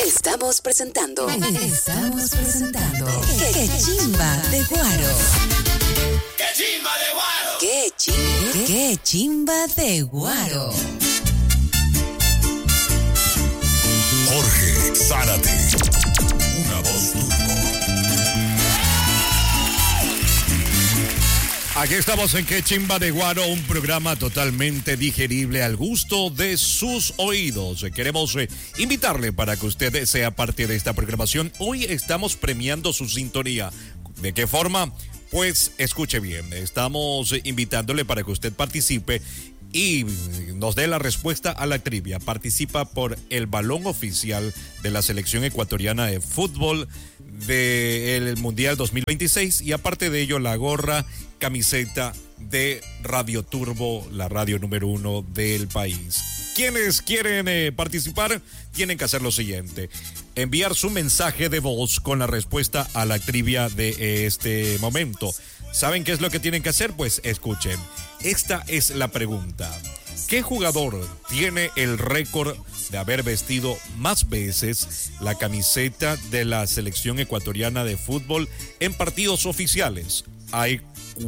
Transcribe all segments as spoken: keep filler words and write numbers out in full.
Estamos presentando. Estamos presentando. ¡Qué, qué chimba de Guaro! ¡Qué chimba de Guaro! ¡Qué chimba, qué chimba de Guaro! Jorge Zárate. Una voz turbo. Aquí estamos en Qué Chimba de Guaro, un programa totalmente digerible al gusto de sus oídos. Queremos eh, invitarle para que usted sea parte de esta programación. Hoy estamos premiando su sintonía. ¿De qué forma? Pues escuche bien, estamos eh, invitándole para que usted participe y nos dé la respuesta a la trivia. Participa por el balón oficial de la selección ecuatoriana de fútbol del Mundial dos mil veintiséis y aparte de ello la gorra, camiseta de Radio Turbo, la radio número uno del país. Quienes quieren eh, participar tienen que hacer lo siguiente: enviar su mensaje de voz con la respuesta a la trivia de eh, este momento. ¿Saben qué es lo que tienen que hacer? Pues escuchen. Esta es la pregunta. ¿Qué jugador tiene el récord de haber vestido más veces la camiseta de la selección ecuatoriana de fútbol en partidos oficiales? Hay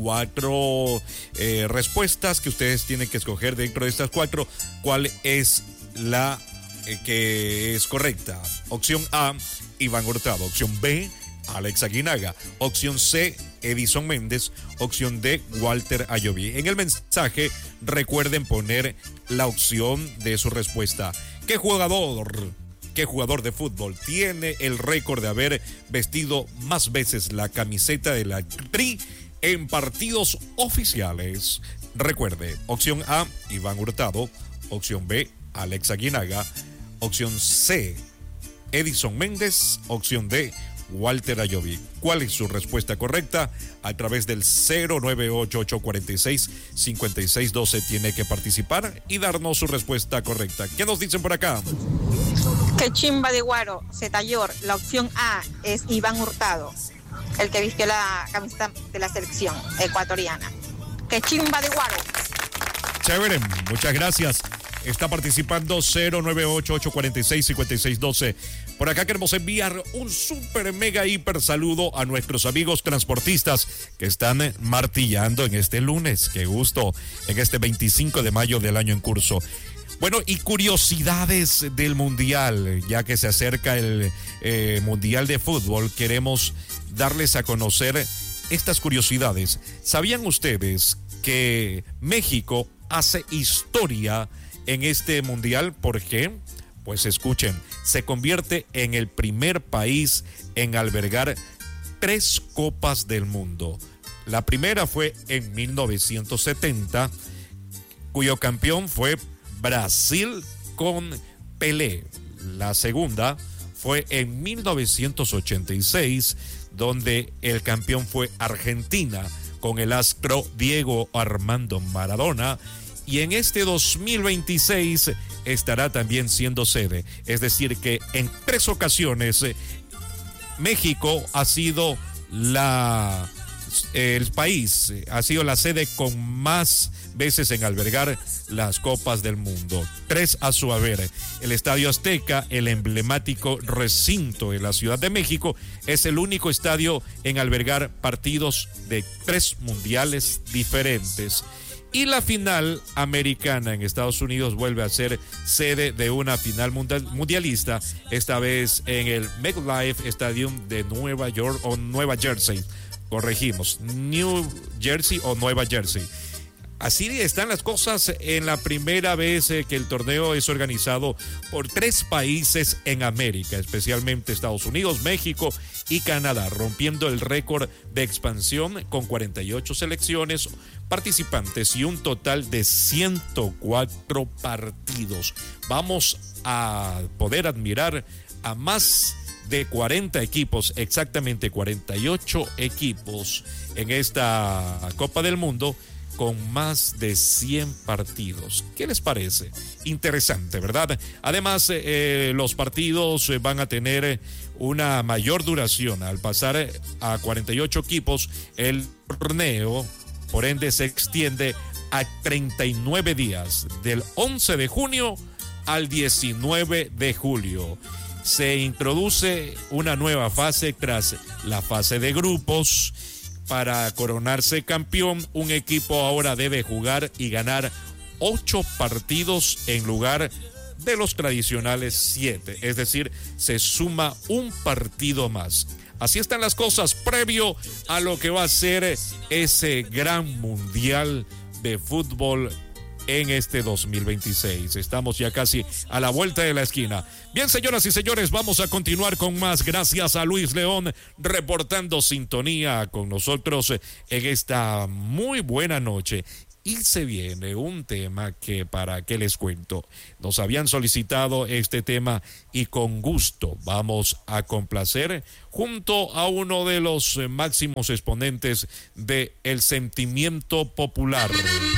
cuatro eh, respuestas que ustedes tienen que escoger. Dentro de estas cuatro, ¿cuál es la eh, que es correcta? Opción A, Iván Hurtado. Opción B, Alex Aguinaga. Opción C, Edison Méndez. Opción D, Walter Ayoví. En el mensaje recuerden poner la opción de su respuesta. ¿Qué jugador, qué jugador de fútbol tiene el récord de haber vestido más veces la camiseta de la Tri en partidos oficiales? Recuerde, opción A, Iván Hurtado. Opción B, Alex Aguinaga. Opción C, Edison Méndez. Opción D, Walter Ayoví. ¿Cuál es su respuesta correcta? A través del cero nueve ocho ocho cuatro seis cinco seis uno dos tiene que participar y darnos su respuesta correcta. ¿Qué nos dicen por acá? Qué chimba de Guaro, Zetayor. La opción A es Iván Hurtado, el que vistió la camiseta de la selección ecuatoriana. Qué chimba de Guaro. Chévere, muchas gracias. Está participando cero nueve ocho ocho cuatro seis cinco seis uno dos. Por acá queremos enviar un super mega hiper saludo a nuestros amigos transportistas que están martillando en este lunes. Qué gusto, en este veinticinco de mayo del año en curso. Bueno, y curiosidades del Mundial, ya que se acerca el eh, Mundial de Fútbol, queremos darles a conocer estas curiosidades. ¿Sabían ustedes que México hace historia en este Mundial? ¿Por qué? Pues escuchen, se convierte en el primer país en albergar tres Copas del Mundo. La primera fue en mil novecientos setenta, cuyo campeón fue Brasil con Pelé. La segunda fue en mil novecientos ochenta y seis, donde el campeón fue Argentina con el astro Diego Armando Maradona. Y en este dos mil veintiséis estará también siendo sede. Es decir, que en tres ocasiones eh, México ha sido la, eh, el país, eh, ha sido la sede con más veces en albergar las Copas del Mundo. Tres a su haber. El Estadio Azteca, el emblemático recinto de la Ciudad de México, es el único estadio en albergar partidos de tres mundiales diferentes. Y la final americana en Estados Unidos vuelve a ser sede de una final mundialista, esta vez en el MetLife Stadium de Nueva York o Nueva Jersey. Corregimos, New Jersey o Nueva Jersey. Así están las cosas en la primera vez que el torneo es organizado por tres países en América, especialmente Estados Unidos, México y Canadá, rompiendo el récord de expansión con cuarenta y ocho selecciones participantes y un total de ciento cuatro partidos. Vamos a poder admirar a más de cuarenta equipos, exactamente cuarenta y ocho equipos en esta Copa del Mundo, con más de cien partidos. ¿Qué les parece? Interesante, ¿verdad? Además, eh, los partidos van a tener una mayor duración. Al pasar a cuarenta y ocho equipos, el torneo, por ende, se extiende a treinta y nueve días, del once de junio al diecinueve de julio. se introduce una nueva fase tras la fase de grupos. Para coronarse campeón, un equipo ahora debe jugar y ganar ocho partidos en lugar de los tradicionales siete. Es decir, se suma un partido más. Así están las cosas previo a lo que va a ser ese gran mundial de fútbol en este dos mil veintiséis. Estamos ya casi a la vuelta de la esquina. Bien, señoras y señores, vamos a continuar con más. Gracias a Luis León reportando sintonía con nosotros en esta muy buena noche. Y se viene un tema que, para qué les cuento, nos habían solicitado este tema y con gusto vamos a complacer junto a uno de los máximos exponentes del sentimiento popular.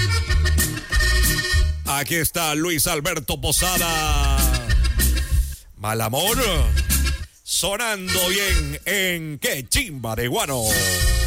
Aquí está Luis Alberto Posada. Mal amor, sonando bien en Qué Chimba de Guaro.